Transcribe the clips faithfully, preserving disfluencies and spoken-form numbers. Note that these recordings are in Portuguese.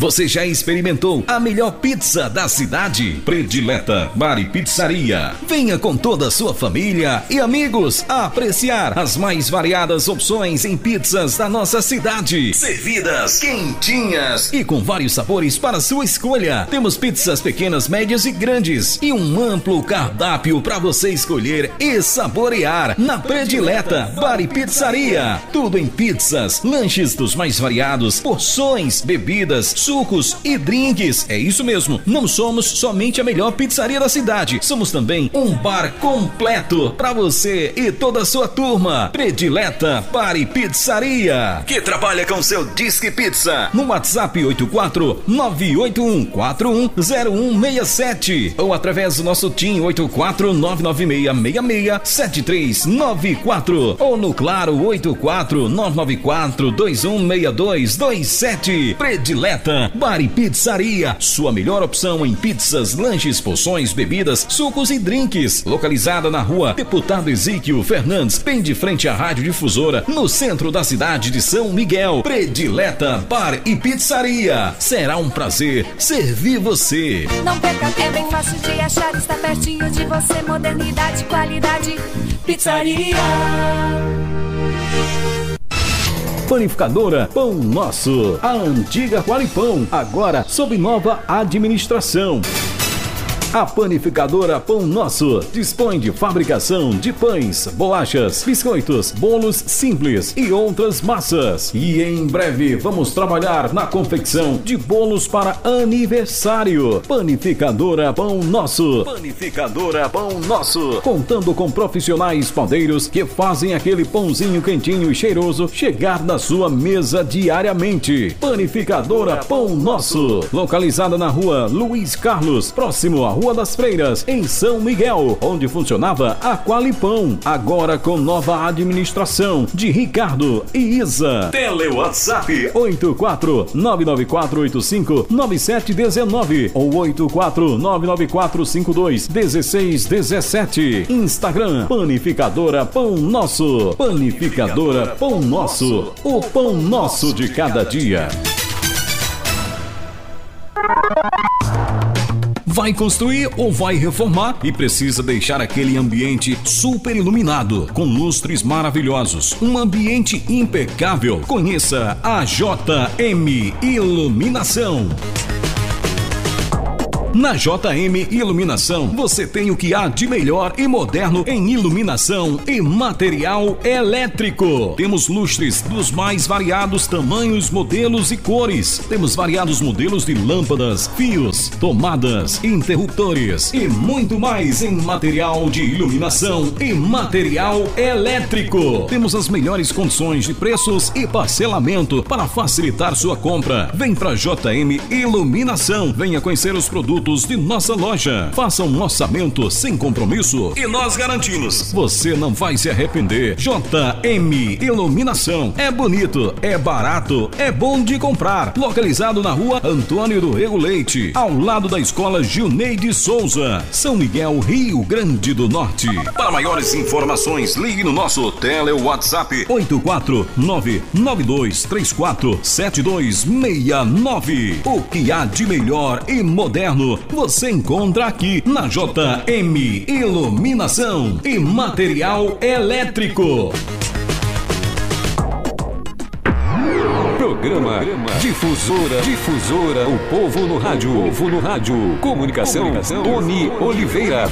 Você já experimentou a melhor pizza da cidade? Predileta Bar e Pizzaria. Venha com toda a sua família e amigos a apreciar as mais variadas opções em pizzas da nossa cidade. Servidas quentinhas e com vários sabores para sua escolha. Temos pizzas pequenas, médias e grandes e um amplo cardápio para você escolher e saborear na Predileta Bar e Pizzaria. Tudo em pizzas, lanches dos mais variados, porções, bebidas, sucos e drinks. É isso mesmo, não somos somente a melhor pizzaria da cidade, somos também um bar completo para você e toda a sua turma. Predileta Bar e Pizzaria, que trabalha com seu Disque Pizza no WhatsApp oito quatro nove oito um quatro um zero um seis sete ou através do nosso TIM oito quatro nove nove seis seis seis sete três nove quatro ou no Claro oito quatro nove nove quatro dois um seis dois dois sete. Predileta Bar e Pizzaria, sua melhor opção em pizzas, lanches, porções, bebidas, sucos e drinks. Localizada na rua Deputado Ezequiel Fernandes, bem de frente à Rádio Difusora, no centro da cidade de São Miguel. Predileta Bar e Pizzaria. Será um prazer servir você. Não perca, é bem fácil de achar, está pertinho de você. Modernidade, qualidade, pizzaria. Panificadora Pão Nosso, a antiga Qualipão, agora sob nova administração. A Panificadora Pão Nosso dispõe de fabricação de pães, bolachas, biscoitos, bolos simples e outras massas. E em breve vamos trabalhar na confecção de bolos para aniversário. Panificadora Pão Nosso. Panificadora Pão Nosso. Contando com profissionais padeiros que fazem aquele pãozinho quentinho e cheiroso chegar na sua mesa diariamente. Panificadora Pão Nosso. Localizada na rua Luiz Carlos, próximo à Rua das Freiras, em São Miguel, onde funcionava a Qualipão, agora com nova administração de Ricardo e Isa. Tele WhatsApp oito quatro nove nove quatro oito cinco nove sete um nove ou oito quatro nove nove quatro cinco dois um seis um sete. Instagram Panificadora Pão Nosso. Panificadora Pão Nosso, o pão nosso de cada dia. Vai construir ou vai reformar e precisa deixar aquele ambiente super iluminado, com lustres maravilhosos, um ambiente impecável? Conheça a J M Iluminação. Na J M Iluminação, você tem o que há de melhor e moderno em iluminação e material elétrico. Temos lustres dos mais variados tamanhos, modelos e cores. Temos variados modelos de lâmpadas, fios, tomadas, interruptores e muito mais em material de iluminação e material elétrico. Temos as melhores condições de preços e parcelamento para facilitar sua compra. Vem para J M Iluminação. Venha conhecer os produtos de nossa loja. Faça um orçamento sem compromisso e nós garantimos, você não vai se arrepender. J M Iluminação. É bonito, é barato, é bom de comprar. Localizado na rua Antônio do Rego Leite, ao lado da Escola Gilneide Souza, São Miguel, Rio Grande do Norte. Para maiores informações, ligue no nosso tele WhatsApp oito quatro nove nove dois três quatro sete dois seis nove. O que há de melhor e moderno você encontra aqui na J M Iluminação e Material Elétrico. Programa Difusora, Difusora, o povo no rádio, o povo no rádio. Comunicação, Comunicação Tony Oliveira.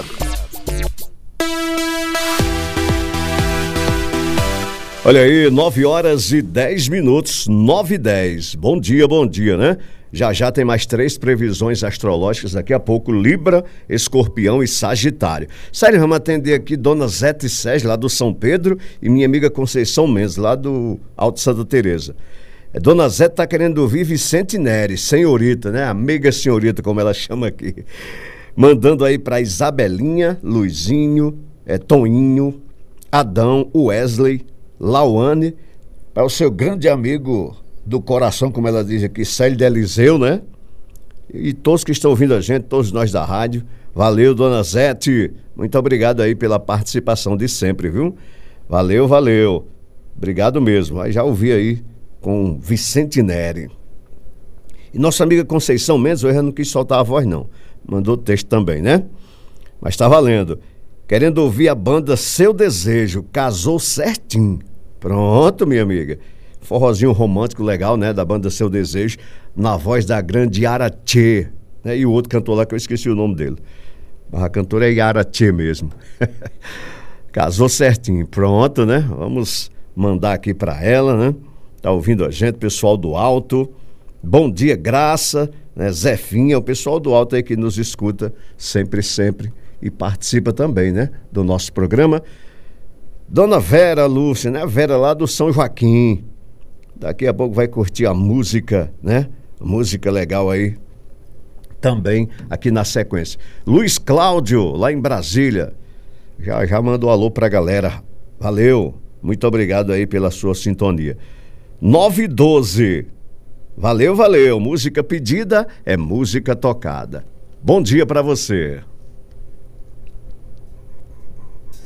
Olha aí, nove horas e dez minutos, nove e dez. Bom dia, bom dia, né? Já já tem mais três previsões astrológicas, daqui a pouco Libra, Escorpião e Sagitário. Sério, vamos atender aqui Dona Zete Sérgio, lá do São Pedro, e minha amiga Conceição Mendes, lá do Alto Santa Teresa. Dona Zete tá querendo ouvir Vicente Nery, senhorita, né? Amiga senhorita, como ela chama aqui. Mandando aí pra Isabelinha, Luizinho, é, Toninho, Adão, Wesley, Lauane, para o seu grande amigo do coração, como ela diz aqui, Célio de Eliseu, né? E todos que estão ouvindo a gente, todos nós da rádio. Valeu, Dona Zete. Muito obrigado aí pela participação de sempre, viu? Valeu, valeu. Obrigado mesmo. Aí já ouvi aí com Vicente Nery. E nossa amiga Conceição Mendes, hoje não quis soltar a voz não, mandou texto também, né? Mas tá valendo. Querendo ouvir a banda Seu Desejo, casou certinho. Pronto, minha amiga. Forrozinho romântico legal, né? Da banda Seu Desejo, na voz da grande Yara Tchê, né? E o outro cantor lá que eu esqueci o nome dele. Mas a cantora é Yara Tchê mesmo. Casou certinho. Pronto, né? Vamos mandar aqui pra ela, né? Tá ouvindo a gente, pessoal do Alto. Bom dia, Graça, né? Zefinha, o pessoal do Alto aí que nos escuta sempre, sempre e participa também, né? Do nosso programa. Dona Vera Lúcia, né? Vera lá do São Joaquim. Daqui a pouco vai curtir a música, né? Música legal aí também aqui na sequência. Luiz Cláudio, lá em Brasília. Já, já mandou alô pra galera. Valeu. Muito obrigado aí pela sua sintonia. nove e doze. Valeu, valeu. Música pedida é música tocada. Bom dia pra você.